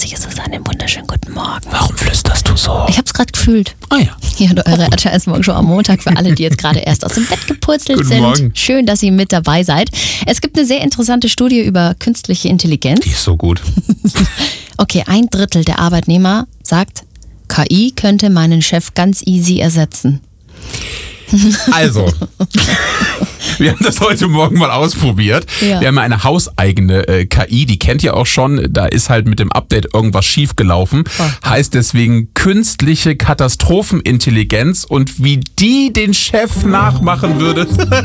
herzlich ist es einen wunderschönen guten Morgen. Warum flüsterst du so? Ich hab's gerade gefühlt. Ah ja. Hier hat eure RTL Morgenshow am Montag für alle, die jetzt gerade erst aus dem Bett gepurzelt Guten sind. Morgen. Schön, dass ihr mit dabei seid. Es gibt eine sehr interessante Studie über künstliche Intelligenz. Die ist so gut. Okay, 1/3 der Arbeitnehmer sagt, KI könnte meinen Chef ganz easy ersetzen. Also, wir haben das heute Morgen mal ausprobiert. Ja. Wir haben eine hauseigene KI, die kennt ihr auch schon. Da ist halt mit dem Update irgendwas schiefgelaufen. Heißt deswegen künstliche Katastrophenintelligenz und wie die den Chef nachmachen würde.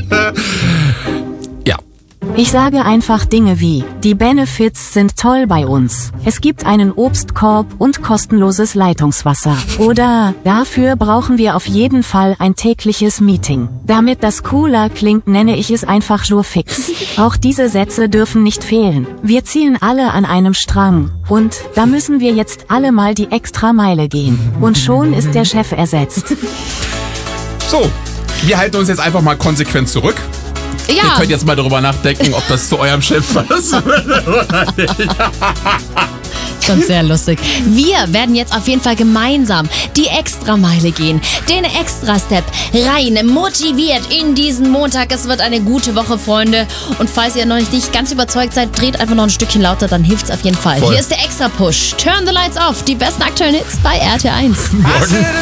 Ja. Ich sage einfach Dinge wie, die Benefits sind toll bei uns. Es gibt einen Obstkorb und kostenloses Leitungswasser. Oder, dafür brauchen wir auf jeden Fall ein tägliches Meeting. Damit das cooler klingt, nenne ich es einfach nur fix. Auch diese Sätze dürfen nicht fehlen. Wir ziehen alle an einem Strang. Und, da müssen wir jetzt alle mal die extra Meile gehen. Und schon ist der Chef ersetzt. So, wir halten uns jetzt einfach mal konsequent zurück. Ihr Ja, könnt jetzt mal darüber nachdenken, ob das zu eurem Chef passt. schon sehr lustig. Wir werden jetzt auf jeden Fall gemeinsam die Extrameile gehen, den Extra-Step rein, motiviert in diesen Montag. Es wird eine gute Woche, Freunde. Und falls ihr noch nicht ganz überzeugt seid, dreht einfach noch ein Stückchen lauter, dann hilft's auf jeden Fall. Voll. Hier ist der Extra-Push. Turn the lights off. Die besten aktuellen Hits bei RT1. Morgen.